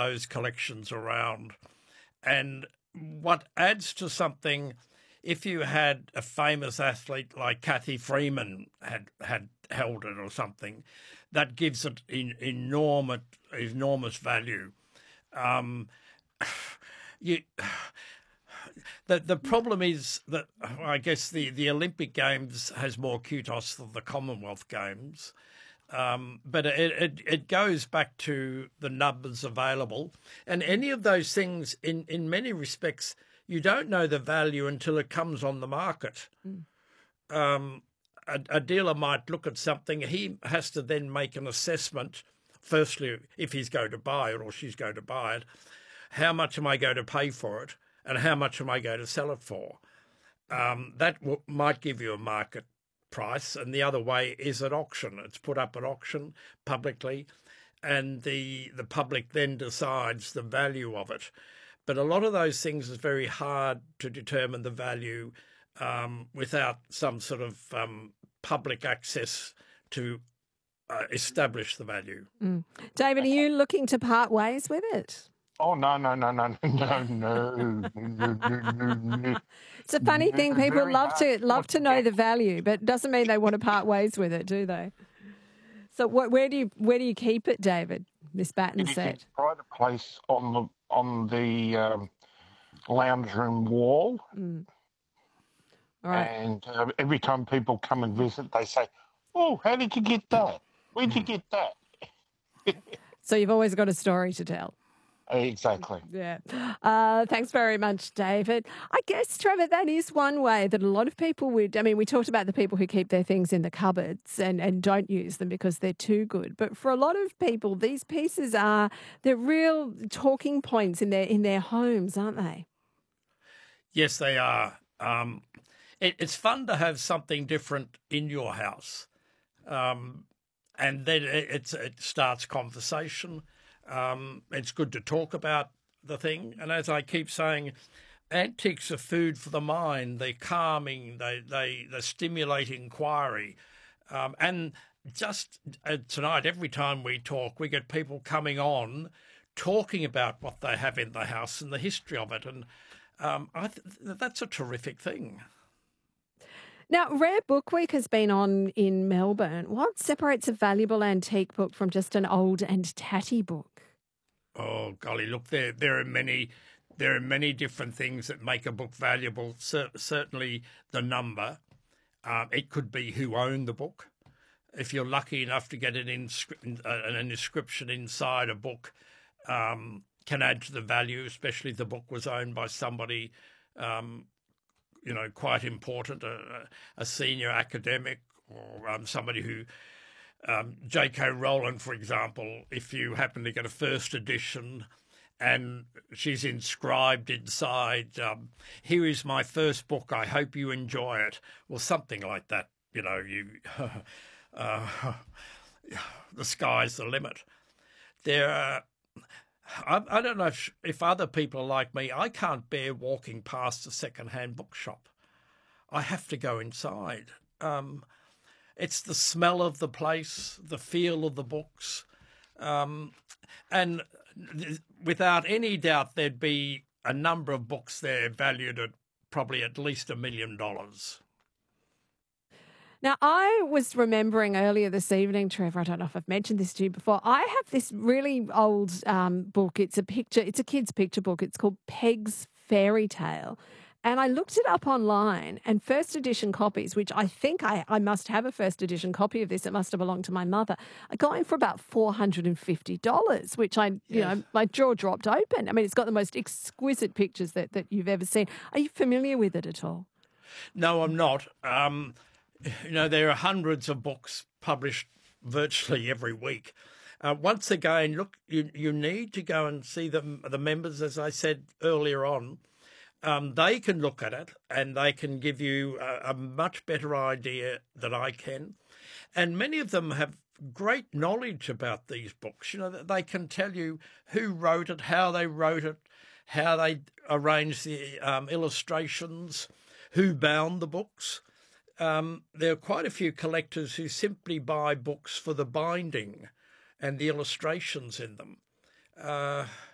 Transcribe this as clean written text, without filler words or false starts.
those collections around. And what adds to something, if you had a famous athlete like Kathy Freeman had held it or something, that gives it enormous value. You. The problem is that I guess the Olympic Games has more kudos than the Commonwealth Games, but it goes back to the numbers available, and any of those things in many respects you don't know the value until it comes on the market. A dealer might look at something, he has to then make an assessment. Firstly, if he's going to buy it or she's going to buy it, how much am I going to pay for it? And how much am I going to sell it for? That might give you a market price. And the other way is at auction. It's put up at auction publicly, and the public then decides the value of it. But a lot of those things is very hard to determine the value without some sort of public access to establish the value. David, are you looking to part ways with it? Oh, no. It's a funny thing. People love to know the value, but it doesn't mean they want to part ways with it, do they? So where do you keep it, David, this Batten set? It's pride a place on the lounge room wall. All right. And every time people come and visit, they say, "Oh, how did you get that? Where'd you get that?" So you've always got a story to tell. Exactly. Yeah. Thanks very much, David. I guess, Trevor, that is one way that a lot of people would... I mean, we talked about the people who keep their things in the cupboards and don't use them because they're too good. But for a lot of people, these pieces are the real talking points in their homes, aren't they? Yes, they are. It's fun to have something different in your house. And then it starts conversation. It's good to talk about the thing. And as I keep saying, antiques are food for the mind. They're calming. They stimulate inquiry. And just tonight, every time we talk, we get people coming on talking about what they have in the house and the history of it. And that's a terrific thing. Now, Rare Book Week has been on in Melbourne. What separates a valuable antique book from just an old and tatty book? Oh, golly, look, there are many different things that make a book valuable. Certainly the number. It could be who owned the book. If you're lucky enough to get an inscription inside a book, can add to the value, especially if the book was owned by somebody quite important, a senior academic or somebody who, J.K. Rowling, for example, if you happen to get a first edition and she's inscribed inside, here is my first book, I hope you enjoy it. Well, something like that, the sky's the limit. I don't know if other people are like me. I can't bear walking past a second-hand bookshop. I have to go inside. It's the smell of the place, the feel of the books. And without any doubt, there'd be a number of books there valued at probably at least $1 million. Now, I was remembering earlier this evening, Trevor, I don't know if I've mentioned this to you before, I have this really old book. It's a kid's picture book. It's called Peg's Fairy Tale. And I looked it up online, and first edition copies, which I think I must have a first edition copy of this, it must have belonged to my mother, are going for about $450, which my jaw dropped open. I mean, it's got the most exquisite pictures that you've ever seen. Are you familiar with it at all? No, I'm not. There are hundreds of books published virtually every week. Once again, look, you need to go and see the members, as I said earlier on. They can look at it and they can give you a much better idea than I can. And many of them have great knowledge about these books. They can tell you who wrote it, how they wrote it, how they arranged the illustrations, who bound the books. There are quite a few collectors who simply buy books for the binding and the illustrations in them.